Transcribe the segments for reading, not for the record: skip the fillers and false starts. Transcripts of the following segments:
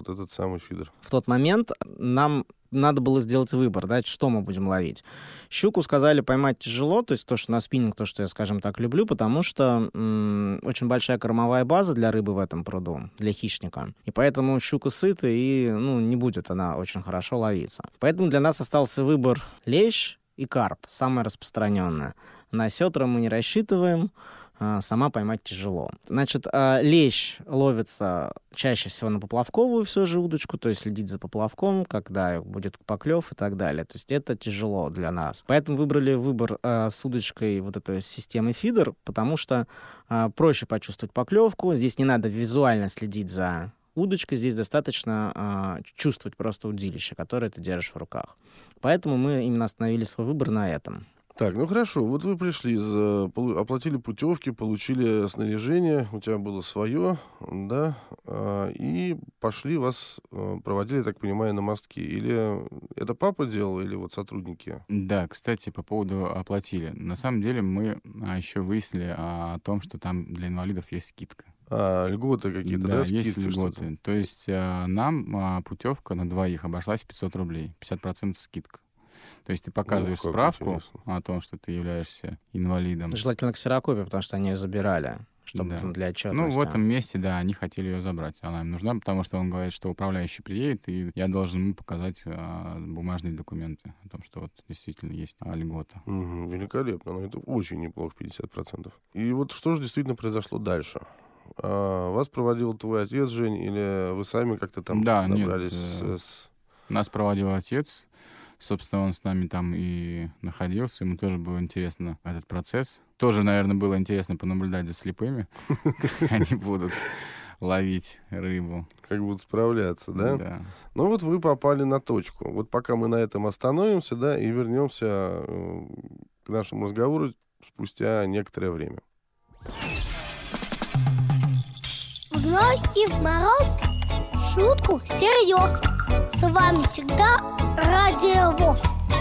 вот этот самый фидер. В тот момент нам надо было сделать выбор, да, что мы будем ловить. Щуку сказали поймать тяжело, то есть то, что на спиннинг, то, что я, скажем так, люблю, потому что очень большая кормовая база для рыбы в этом пруду, для хищника. И поэтому щука сыта, и не будет она очень хорошо ловиться. Поэтому для нас остался выбор лещ и карп, самое распространенное. На сетра мы не рассчитываем, сама поймать тяжело. Значит, лещ ловится чаще всего на поплавковую все же удочку, то есть следить за поплавком, когда будет поклев и так далее. То есть это тяжело для нас. Поэтому выбрали выбор с удочкой вот этой системы фидер, потому что проще почувствовать поклевку. Здесь не надо визуально следить за удочкой, здесь достаточно чувствовать просто удилище, которое ты держишь в руках. Поэтому мы именно остановили свой выбор на этом. Так, хорошо, вот вы пришли, оплатили путевки, получили снаряжение, у тебя было свое, да, и пошли вас, проводили, так понимаю, на мостки. Или это папа делал, или вот сотрудники? Да, кстати, по поводу оплатили. На самом деле мы еще выяснили о том, что там для инвалидов есть скидка. Льготы какие-то, да? Есть скидки, льготы. Что-то? То есть нам путевка на двоих обошлась 500 рублей, 50% скидка. То есть ты показываешь справку интересно. О том, что ты являешься инвалидом. Желательно ксерокопию, потому что они ее забирали, чтобы для отчетности. В этом месте, да, они хотели ее забрать. Она им нужна, потому что он говорит, что управляющий приедет, и я должен ему показать бумажные документы о том, что вот действительно есть льгота. Великолепно. Но это очень неплохо, 50%. И вот что же действительно произошло дальше? Вас проводил твой отец, Жень, или вы сами как-то там добрались? Нас проводил отец. Собственно, он с нами там и находился. Ему тоже было интересно этот процесс. Тоже, наверное, было интересно понаблюдать за слепыми, как они будут ловить рыбу. Как будут справляться, да? Да. Ну вот вы попали на точку. Вот пока мы на этом остановимся, да, и вернемся к нашему разговору спустя некоторое время. В ночь и в мороз шутку серьез. С вами всегда Радио ВОС.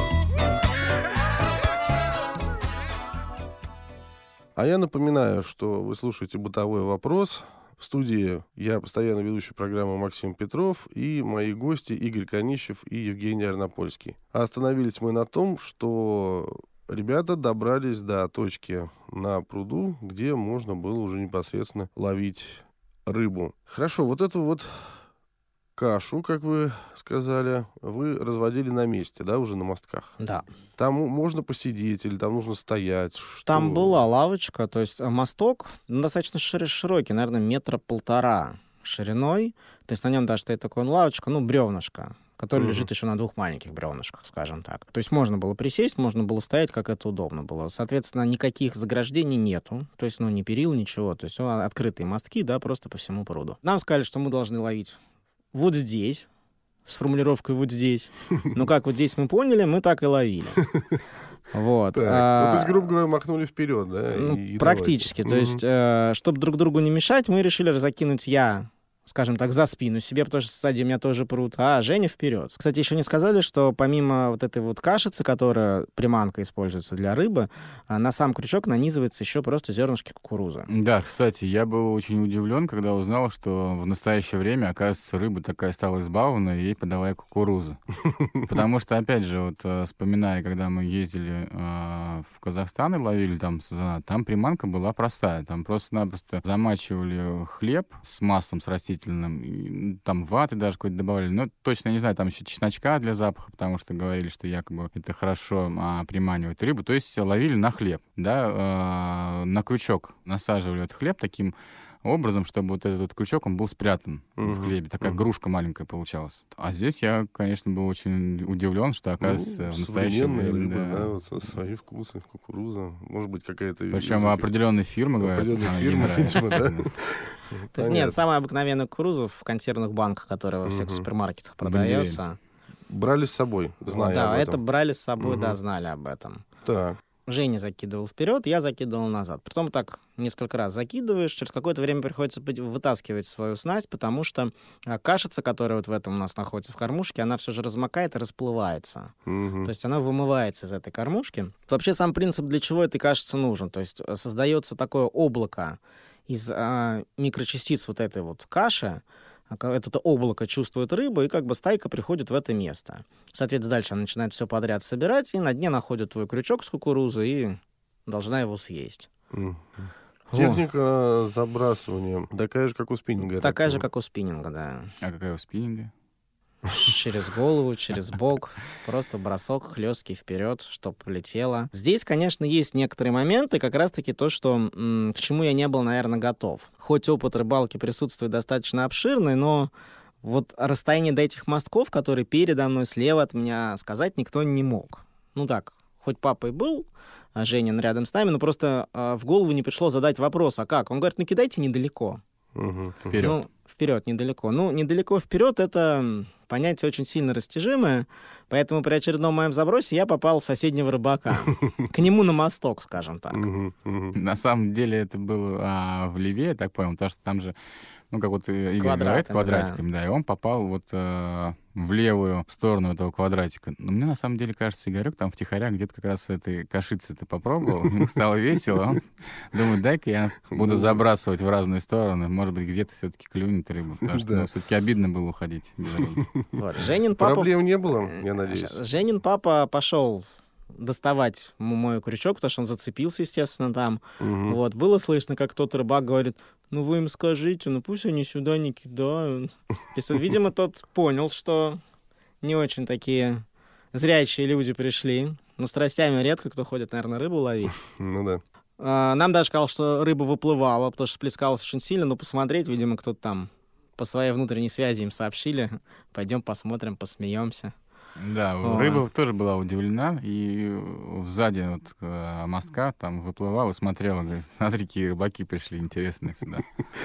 А я напоминаю, что вы слушаете «Бытовой вопрос». В студии я, постоянно ведущий программы Максим Петров, и мои гости Игорь Конищев и Евгений Арнопольский. А остановились мы на том, что ребята добрались до точки на пруду, где можно было уже непосредственно ловить рыбу. Хорошо, вот эту вот кашу, как вы сказали, вы разводили на месте, да, уже на мостках? Да. Там можно посидеть или там нужно стоять? Что? Там была лавочка, то есть мосток достаточно широкий, наверное, 1,5 метра шириной. То есть на нем даже стоит такая лавочка, бревнышко, которое лежит еще на 2 маленьких бревнышках, скажем так. То есть можно было присесть, можно было стоять, как это удобно было. Соответственно, никаких заграждений нету, то есть, ни перил, ничего. То есть открытые мостки, да, просто по всему пруду. Нам сказали, что мы должны ловить вот здесь, с формулировкой «вот здесь». Ну, как вот здесь мы поняли, мы так и ловили. Вот. То есть, грубо говоря, махнули вперед, да? Практически. То есть, чтобы друг другу не мешать, мы решили закинуть скажем так, за спину себе, потому что сзади у меня тоже пруд, а Женя вперед. Кстати, еще не сказали, что помимо вот этой вот кашицы, которая приманка используется для рыбы, на сам крючок нанизывается еще просто зернышки кукурузы. Да, кстати, я был очень удивлен, когда узнал, что в настоящее время, оказывается, рыба такая стала избалованная, ей подавая кукурузу. Потому что, опять же, вот вспоминая, когда мы ездили в Казахстан и ловили там сазана, там приманка была простая. Там просто-напросто замачивали хлеб с маслом, с растительным, и там ваты даже какой-то добавляли. Но точно не знаю, там еще чесночка для запаха, потому что говорили, что якобы это хорошо приманивает рыбу. То есть ловили на хлеб, да, на крючок насаживали этот хлеб таким образом, чтобы вот этот крючок, он был спрятан в хлебе. Такая игрушка маленькая получалась. А здесь я, конечно, был очень удивлен, что, оказывается, в настоящем время... Рыба, да, вот свои вкусы, кукуруза. Может быть, какая-то... Причем определенной фирмы, говорят, ей нравится. То есть нет, самая обыкновенная кукуруза в консервных банках, которая во всех супермаркетах продается. Брали с собой, зная об этом. Да, это брали с собой, да, знали об этом. Так. Женя закидывал вперед, я закидывал назад. Притом так несколько раз закидываешь, через какое-то время приходится вытаскивать свою снасть, потому что кашица, которая вот в этом у нас находится в кормушке, она все же размокает и расплывается. То есть она вымывается из этой кормушки. Вообще сам принцип, для чего этой кашице нужен. То есть создается такое облако из микрочастиц вот этой вот каши, это облако чувствует рыба, и как бы стайка приходит в это место. Соответственно, дальше она начинает все подряд собирать, и на дне находит твой крючок с кукурузой и должна его съесть. Техника забрасывания такая же, как у спиннинга? Такая же, как у спиннинга, да. А какая у спиннинга? Через голову, через бок. Просто бросок хлесткий вперед, чтобы летело. Здесь, конечно, есть некоторые моменты, как раз-таки то, что к чему я не был, наверное, готов. Хоть опыт рыбалки присутствует достаточно обширный, но вот расстояние до этих мостков, которые передо мной, слева от меня, сказать никто не мог. Ну так, хоть папа и был, Женин рядом с нами, но просто в голову не пришло задать вопрос, а как? Он говорит, ну кидайте недалеко. Вперед. Ну, вперед, недалеко. Ну, недалеко вперед — это понятие очень сильно растяжимое, поэтому при очередном моем забросе я попал в соседнего рыбака. К нему на мосток, скажем так. На самом деле это было в левее, так понял, потому что там же, ну, как вот Игорь говорит, квадратиками, да, и он попал вот в левую сторону этого квадратика. Но мне на самом деле кажется, Игорек там втихаря где-то как раз этой кашицы-то попробовал, ему стало весело, он думает, дай-ка я буду забрасывать в разные стороны, может быть, где-то все-таки клюнет рыба, потому что все-таки обидно было уходить без рыбы. Вот. Женин папа... Проблем не было, я надеюсь. Женин папа пошел доставать мой крючок, потому что он зацепился, естественно, там. Вот. Было слышно, как тот рыбак говорит, ну вы им скажите, ну пусть они сюда не кидают. То есть, видимо, тот понял, что не очень такие зрячие люди пришли. Но с тростями редко кто ходит, наверное, рыбу ловить. Ну да. Нам даже сказал, что рыба выплывала, потому что плескалась очень сильно, но посмотреть, видимо, кто-то там по своей внутренней связи им сообщили. Пойдем посмотрим, посмеемся. Да, рыба тоже была удивлена, и сзади вот мостка там выплывала, смотрела, говорит, смотри, какие рыбаки пришли интересные сюда.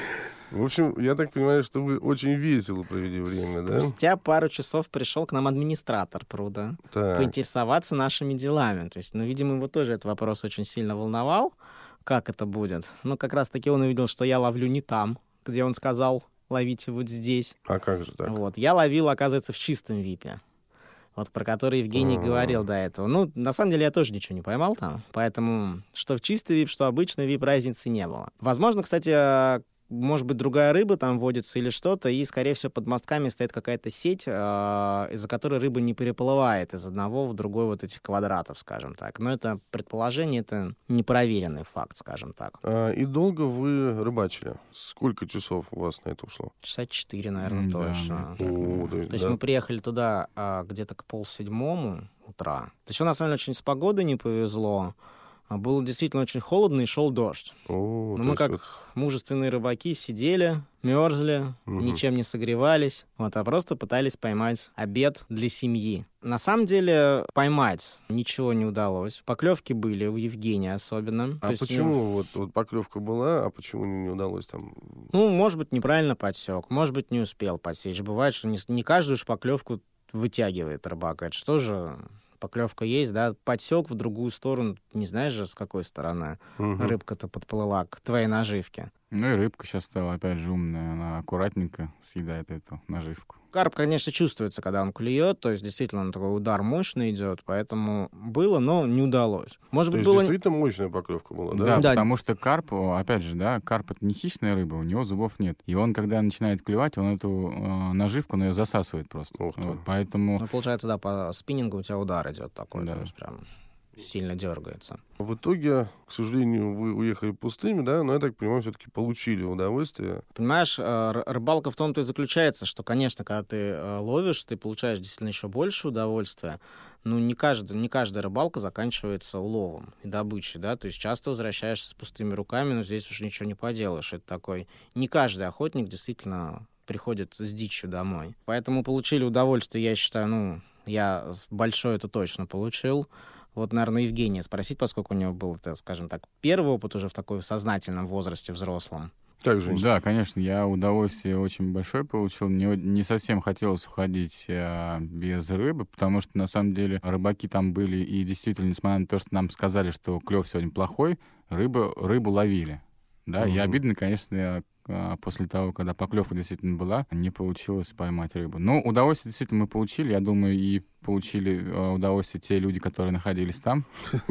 В общем, я так понимаю, что вы очень весело провели время, да? Спустя пару часов пришел к нам администратор пруда поинтересоваться нашими делами. То есть, ну, видимо, его тоже этот вопрос очень сильно волновал, как это будет. Ну, как раз-таки он увидел, что я ловлю не там, где он сказал, ловите вот здесь. А как же так? Вот. Я ловил, оказывается, в чистом випе. Вот про который Евгений говорил до этого. Ну, на самом деле, я тоже ничего не поймал там. Поэтому что в чистый вип, что обычный вип, разницы не было. Возможно, кстати, может быть, другая рыба там водится или что-то, и, скорее всего, под мостками стоит какая-то сеть, из-за которой рыба не переплывает из одного в другой вот этих квадратов, скажем так. Но это предположение, это непроверенный факт, скажем так. И долго вы рыбачили? Сколько часов у вас на это ушло? Часа 4, наверное, точно. Да. То есть мы приехали туда где-то к 6:30 утра. То есть у нас, на самом деле, очень с погодой не повезло. Было действительно очень холодно и шел дождь. Но мы, как мужественные рыбаки, сидели, мерзли, ничем не согревались, вот, а просто пытались поймать обед для семьи. На самом деле поймать ничего не удалось. Поклевки были, у Евгения особенно. А почему вот поклевка была, а почему не удалось там? Ну, может быть, неправильно подсек, может быть, не успел подсечь. Бывает, что не каждую же поклевку вытягивает рыбак. Это что же... Поклевка есть, да, подсек в другую сторону, не знаешь же, с какой стороны рыбка-то подплыла к твоей наживке. Ну и рыбка сейчас стала, опять же, умная, она аккуратненько съедает эту наживку. Карп, конечно, чувствуется, когда он клюет, то есть действительно он такой удар мощный идет, поэтому было, но не удалось. Может быть, было... действительно мощная поклевка была, да? Да, потому что карп, опять же, да, карп — это не хищная рыба, у него зубов нет. И он, когда начинает клевать, он эту наживку, он ее засасывает просто. Вот, поэтому... Ну, получается, да, по спиннингу у тебя удар идет такой, да. То есть прям сильно дергается. В итоге, к сожалению, вы уехали пустыми, да, но, я так понимаю, все-таки получили удовольствие. Понимаешь, рыбалка в том-то и заключается, что, конечно, когда ты ловишь, ты получаешь действительно еще больше удовольствия. Ну, не каждая рыбалка заканчивается уловом и добычей, да, то есть часто возвращаешься с пустыми руками, но здесь уже ничего не поделаешь. Это такой... Не каждый охотник действительно приходит с дичью домой. Поэтому получили удовольствие, я считаю, ну, я большое это точно получил. Вот, наверное, Евгения спросить, поскольку у него был, скажем так, первый опыт уже в такой сознательном возрасте, взрослом. Как же? Да, конечно, я удовольствие очень большое получил. Мне не совсем хотелось уходить без рыбы, потому что, на самом деле, рыбаки там были, и действительно, несмотря на то, что нам сказали, что клев сегодня плохой, рыбу ловили. Да, и обидно, конечно, после того, когда поклевка действительно была, не получилось поймать рыбу. Но удовольствие действительно мы получили. Я думаю, и получили удовольствие те люди, которые находились там.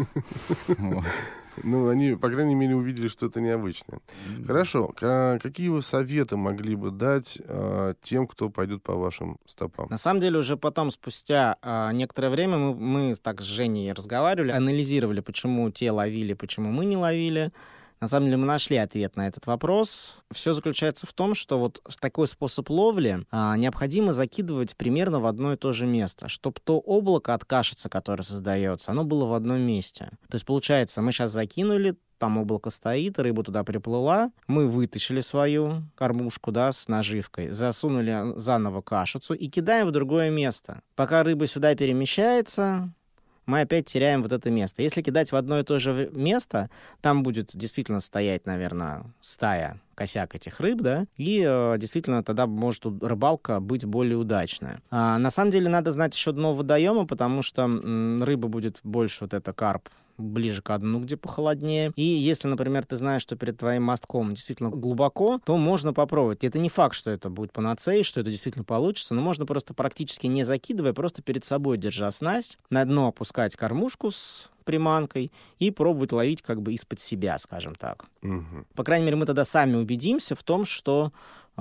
Ну, они, по крайней мере, увидели, что это необычное. Хорошо. Какие вы советы могли бы дать тем, кто пойдет по вашим стопам? На самом деле, уже потом, спустя некоторое время, мы так с Женей разговаривали, анализировали, почему те ловили, почему мы не ловили. На самом деле мы нашли ответ на этот вопрос. Все заключается в том, что вот такой способ ловли необходимо закидывать примерно в одно и то же место, чтобы то облако от кашицы, которое создается, оно было в одном месте. То есть, получается, мы сейчас закинули, там облако стоит, рыба туда приплыла, мы вытащили свою кормушку, да, с наживкой, засунули заново кашицу и кидаем в другое место. Пока рыба сюда перемещается, мы опять теряем вот это место. Если кидать в одно и то же место, там будет действительно стоять, наверное, стая, косяк этих рыб, да, и действительно тогда может рыбалка быть более удачная. На самом деле надо знать еще дно водоема, потому что рыба будет больше, вот это карп, ближе к дну, где похолоднее. И если, например, ты знаешь, что перед твоим мостком действительно глубоко, то можно попробовать. Это не факт, что это будет панацеей, что это действительно получится, но можно просто практически не закидывая, просто перед собой держа снасть, на дно опускать кормушку с приманкой и пробовать ловить как бы из-под себя, скажем так. Угу. По крайней мере, мы тогда сами убедимся в том, что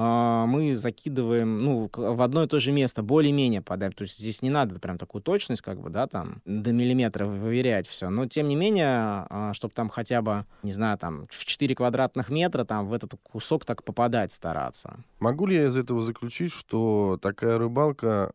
мы закидываем, в одно и то же место, более-менее подаем. То есть здесь не надо прям такую точность, как бы, да, там, до миллиметра выверять все. Но, тем не менее, чтобы там хотя бы, не знаю, там, в 4 квадратных метра там в этот кусок так попадать стараться. Могу ли я из этого заключить, что такая рыбалка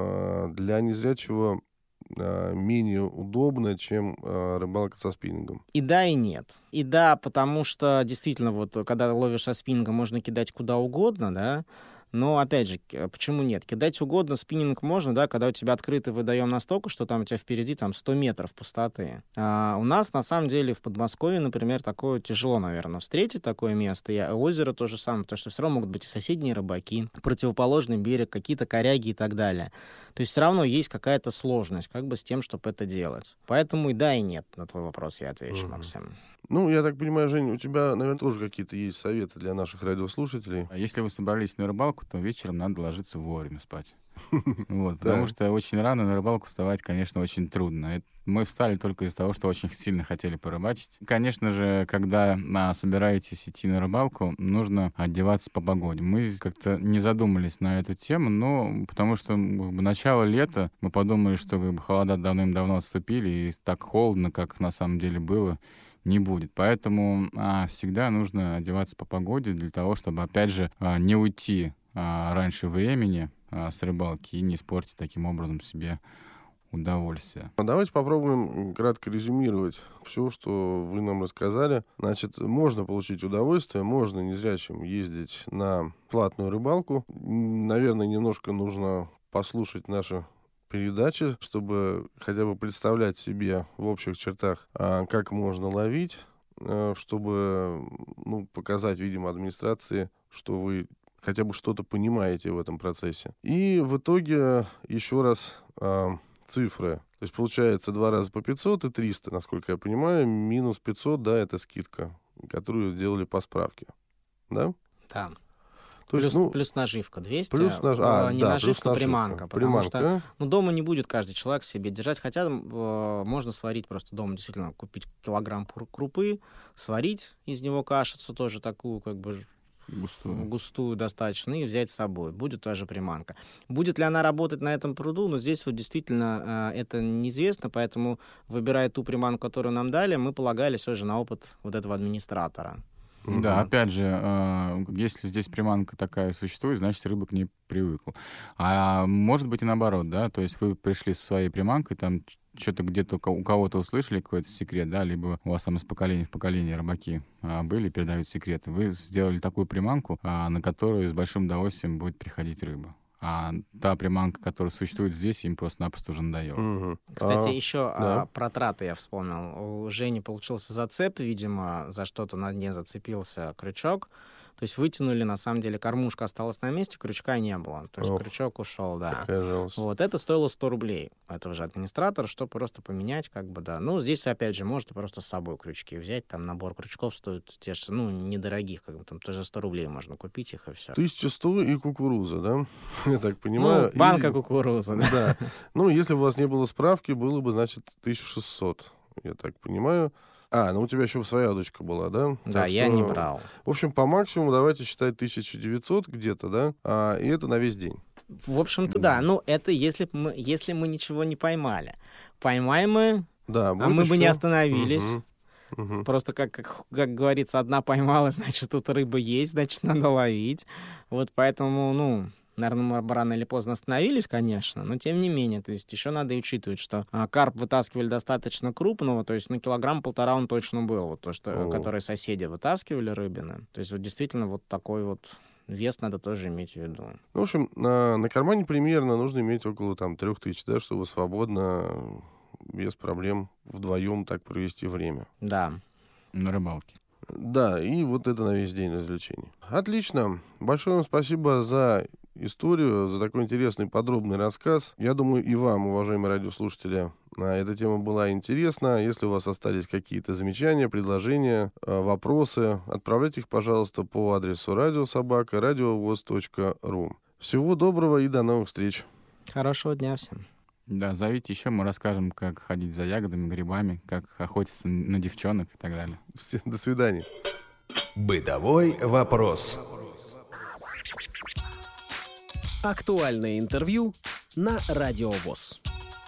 для незрячего менее удобно, чем рыбалка со спиннингом? И да, и нет. И да, потому что действительно, вот когда ловишь со спиннингом, можно кидать куда угодно, да, но, опять же, почему нет? Кидать угодно, спиннинг можно, да, когда у тебя открытый водоем настолько, что там у тебя впереди там 100 метров пустоты. А у нас, на самом деле, в Подмосковье, например, такое тяжело, наверное, встретить такое место. И озеро то же самое, потому что все равно могут быть и соседние рыбаки, противоположный берег, какие-то коряги и так далее. То есть все равно есть какая-то сложность как бы с тем, чтобы это делать. Поэтому и да, и нет. На твой вопрос я отвечу, Максим. Ну, я так понимаю, Жень, у тебя, наверное, тоже какие-то есть советы для наших радиослушателей. А если вы собрались на рыбалку, то вечером надо ложиться вовремя спать. Потому что очень рано на рыбалку вставать, конечно, очень трудно. Мы встали только из-за того, что очень сильно хотели порыбачить. Конечно же, когда собираетесь идти на рыбалку, нужно одеваться по погоде. Мы как-то не задумались на эту тему, но потому что начало лета, мы подумали, что холода давным-давно отступили, и так холодно, как на самом деле было, не будет. Поэтому всегда нужно одеваться по погоде для того, чтобы, опять же, не уйти раньше времени с рыбалки и не испортить таким образом себе удовольствие. Давайте попробуем кратко резюмировать все, что вы нам рассказали. Значит, можно получить удовольствие, можно незрячим ездить на платную рыбалку. Наверное, немножко нужно послушать наши передачи, чтобы хотя бы представлять себе в общих чертах, как можно ловить, чтобы показать, видимо, администрации, что вы хотя бы что-то понимаете в этом процессе. И в итоге еще раз цифры. То есть получается 2 раза по 500 и 300, насколько я понимаю. Минус 500, да, это скидка, которую сделали по справке. Да? Да. То есть, плюс наживка 200, плюс наживка, плюс приманка. Потому приманка. что дома не будет каждый человек себе держать. Хотя можно сварить просто дома, действительно, купить килограмм крупы, сварить из него кашицу тоже такую, как бы, густую достаточно, и взять с собой. Будет та же приманка. Будет ли она работать на этом пруду? Но здесь вот действительно это неизвестно, поэтому, выбирая ту приманку, которую нам дали, мы полагались уже на опыт вот этого администратора. Да, опять же, если здесь приманка такая существует, значит, рыба к ней привыкла. А может быть и наоборот, да, то есть вы пришли со своей приманкой, там что-то где-то у кого-то услышали какой-то секрет, да, либо у вас там из поколения в поколение рыбаки были, передают секреты. Вы сделали такую приманку, на которую с большим удовольствием будет приходить рыба. А та приманка, которая существует здесь, им просто-напросто уже надоела. Кстати, еще про траты я вспомнил. У Жени получился зацеп, видимо, за что-то на дне зацепился крючок. То есть вытянули, на самом деле, кормушка осталась на месте, крючка не было. То есть крючок ушел, да. Вот, это стоило 100 рублей. Это уже администратор, чтобы просто поменять, как бы, да. Ну, здесь, опять же, можно просто с собой крючки взять. Там набор крючков стоит те же, ну, недорогих, как бы, там тоже 100 рублей можно купить их, и все. 1100 и кукуруза, да? Я так понимаю. Ну, банка кукурузы, да. Да. Ну, если бы у вас не было справки, было бы, значит, 1600, я так понимаю. Ну у тебя еще своя дочка была, да? Да, я не брал. В общем, по максимуму давайте считать 1900 где-то, да? И это на весь день. В общем-то, да. Ну, это если мы ничего не поймали. Поймаем мы, да, мы бы не остановились. Угу. Просто, как говорится, одна поймала, значит, тут рыба есть, значит, надо ловить. Вот поэтому, наверное, мы рано или поздно остановились, конечно, но тем не менее, то есть еще надо и учитывать, что карп вытаскивали достаточно крупного, то есть, килограмм-полтора он точно был, вот то, что, которые соседи вытаскивали рыбины. То есть, вот действительно, вот такой вот вес надо тоже иметь в виду. В общем, на кармане примерно нужно иметь около 3000, да, чтобы свободно, без проблем, вдвоем так провести время. Да. На рыбалке. Да, и вот это на весь день развлечений. Отлично. Большое вам спасибо за историю, за такой интересный подробный рассказ. Я думаю, и вам, уважаемые радиослушатели, эта тема была интересна. Если у вас остались какие-то замечания, предложения, вопросы, отправляйте их, пожалуйста, по адресу radiosobaka.radiovoz.ru. Всего доброго и до новых встреч. Хорошего дня всем. Да, зовите еще, мы расскажем, как ходить за ягодами, грибами, как охотиться на девчонок и так далее. Всем до свидания. Бытовой вопрос. Актуальное интервью на Радио ВОС.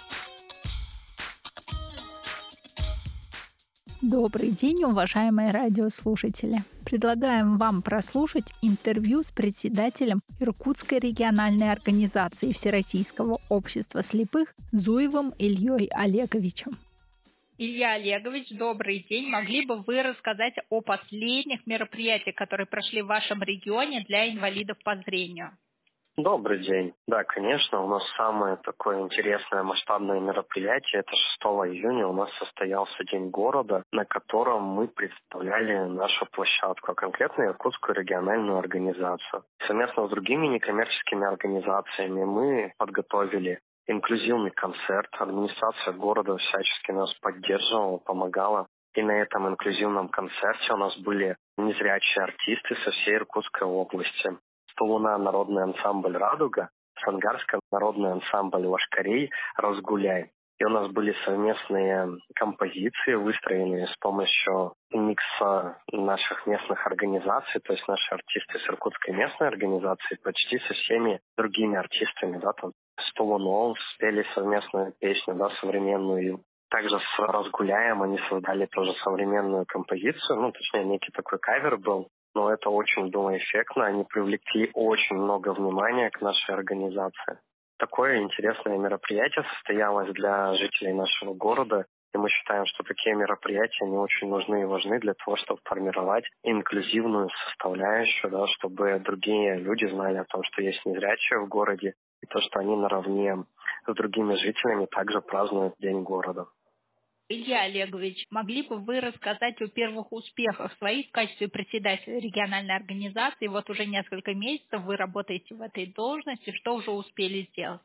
Добрый день, уважаемые радиослушатели. Предлагаем вам прослушать интервью с председателем Иркутской региональной организации Всероссийского общества слепых Зуевым Ильей Олеговичем. Илья Олегович, добрый день. Могли бы вы рассказать о последних мероприятиях, которые прошли в вашем регионе для инвалидов по зрению? Добрый день. Да, конечно, у нас самое такое интересное масштабное мероприятие. Это 6 июня у нас состоялся День города, на котором мы представляли нашу площадку, а конкретно Иркутскую региональную организацию. Совместно с другими некоммерческими организациями мы подготовили инклюзивный концерт. Администрация города всячески нас поддерживала, помогала. И на этом инклюзивном концерте у нас были незрячие артисты со всей Иркутской области. Луна народный ансамбль «Радуга», Сангарский народный ансамбль «Лашкарей», «Разгуляй». И у нас были совместные композиции, выстроенные с помощью микса наших местных организаций, то есть наши артисты с Иркутской местной организации почти со всеми другими артистами, да, там с Тулуном спели совместную песню, да, современную. Также с «Разгуляем» они создали тоже современную композицию, точнее, некий такой кавер был. Но это очень было эффектно, они привлекли очень много внимания к нашей организации. Такое интересное мероприятие состоялось для жителей нашего города, и мы считаем, что такие мероприятия, они очень нужны и важны для того, чтобы формировать инклюзивную составляющую, да, чтобы другие люди знали о том, что есть незрячие в городе, и то, что они наравне с другими жителями также празднуют День города. Илья Олегович, могли бы вы рассказать о первых успехах своих в качестве председателя региональной организации? Вот уже несколько месяцев вы работаете в этой должности. Что уже успели сделать?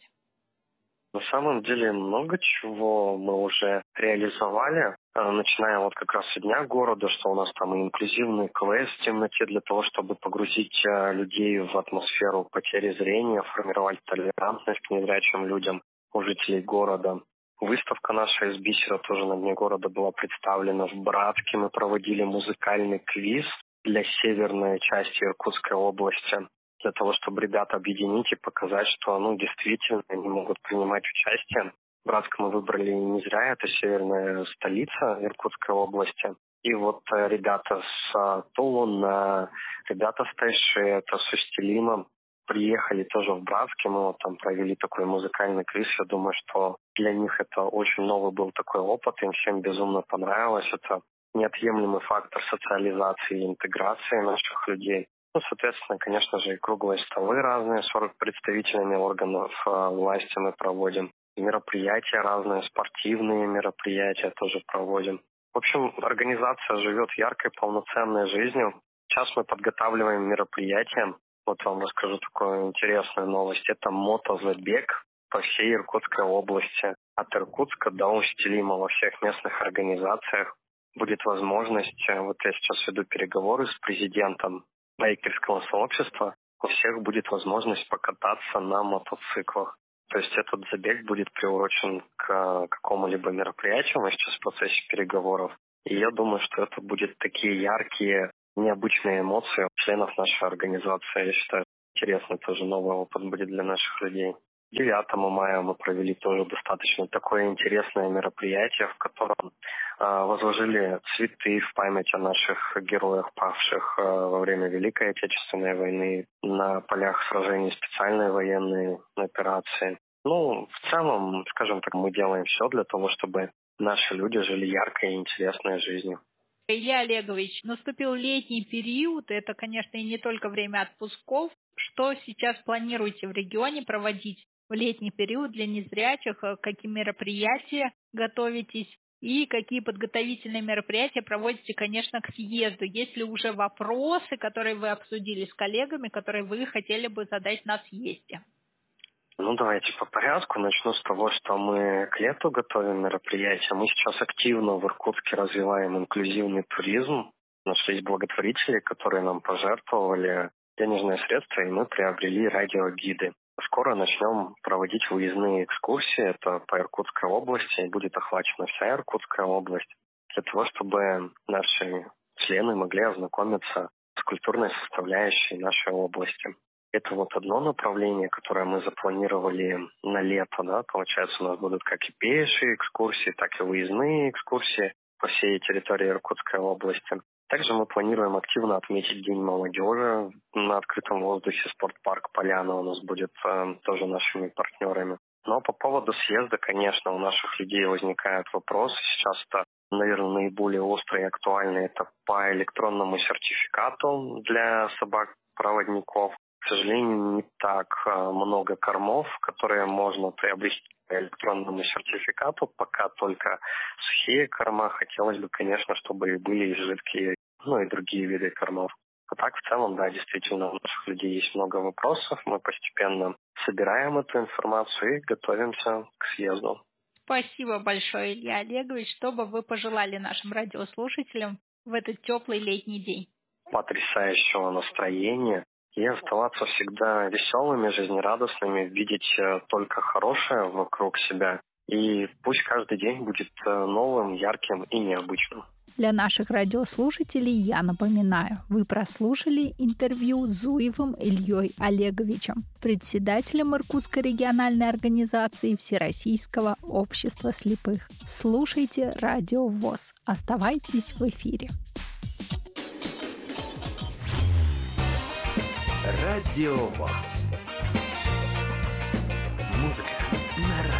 На самом деле много чего мы уже реализовали, начиная вот как раз с Дня города, что у нас там и инклюзивный квест в темноте для того, чтобы погрузить людей в атмосферу потери зрения, формировать толерантность к незрячим людям у жителей города. Выставка наша из бисера тоже на Дне города была представлена. В Братске мы проводили музыкальный квиз для северной части Иркутской области, для того, чтобы ребят объединить и показать, что действительно они могут принимать участие. В Братск мы выбрали не зря, это северная столица Иркутской области. И вот ребята с Тулуна, ребята с Тайшета, с Устилима приехали тоже в Братске, мы вот там провели такой музыкальный квиз. Я думаю, что для них это очень новый был такой опыт, им всем безумно понравилось. Это неотъемлемый фактор социализации и интеграции наших людей. Соответственно, конечно же, и круглые столы разные с представителями органов власти мы проводим. Мероприятия разные, спортивные мероприятия тоже проводим. В общем, организация живет яркой, полноценной жизнью. сейчас мы подготавливаем мероприятие. Вот вам расскажу такую интересную новость. Это мотозабег по всей Иркутской области. От Иркутска до Усть-Илима во всех местных организациях будет возможность, вот я сейчас веду переговоры с президентом байкерского сообщества, у всех будет возможность покататься на мотоциклах. То есть этот забег будет приурочен к какому-либо мероприятию, мы сейчас в процессе переговоров. И я думаю, что это будут такие яркие, необычные эмоции у членов нашей организации. Я считаю, интересный тоже новый опыт будет для наших людей. 9 мая мы провели тоже достаточно такое интересное мероприятие, в котором возложили цветы в память о наших героях, павших во время Великой Отечественной войны, на полях сражений специальной военной операции. В целом, скажем так, мы делаем все для того, чтобы наши люди жили яркой и интересной жизнью. Илья Олегович, наступил летний период, это, конечно, и не только время отпусков. Что сейчас планируете в регионе проводить в летний период для незрячих? Какие мероприятия готовитесь? И какие подготовительные мероприятия проводите, конечно, к съезду? Есть ли уже вопросы, которые вы обсудили с коллегами, которые вы хотели бы задать на съезде? Давайте по порядку. Начну с того, что мы к лету готовим мероприятия. Мы сейчас активно в Иркутске развиваем инклюзивный туризм. Нашлись благотворители, которые нам пожертвовали денежные средства, и мы приобрели радиогиды. Скоро начнем проводить выездные экскурсии. Это по Иркутской области, и будет охвачена вся Иркутская область, для того, чтобы наши члены могли ознакомиться с культурной составляющей нашей области. Это вот одно направление, которое мы запланировали на лето. Получается, у нас будут как и пешие экскурсии, так и выездные экскурсии по всей территории Иркутской области. Также мы планируем активно отметить День молодежи на открытом воздухе. Спортпарк «Поляна» у нас будет тоже нашими партнерами. Но по поводу съезда, конечно, у наших людей возникают вопросы. Сейчас это, наверное, наиболее острый и актуальный. Это по электронному сертификату для собак-проводников. К сожалению, не так много кормов, которые можно приобрести по электронному сертификату. Пока только сухие корма. Хотелось бы, конечно, чтобы и были и жидкие, и другие виды кормов. А так, в целом, да, действительно, у наших людей есть много вопросов. Мы постепенно собираем эту информацию и готовимся к съезду. Спасибо большое, Илья Олегович. Что бы вы пожелали нашим радиослушателям в этот теплый летний день? Потрясающего настроения. И оставаться всегда веселыми, жизнерадостными, видеть только хорошее вокруг себя. И пусть каждый день будет новым, ярким и необычным. Для наших радиослушателей я напоминаю, вы прослушали интервью с Зуевым Ильей Олеговичем, председателем Иркутской региональной организации Всероссийского общества слепых. Слушайте Радио ВОС. Оставайтесь в эфире. Радио ВОС. Музыка на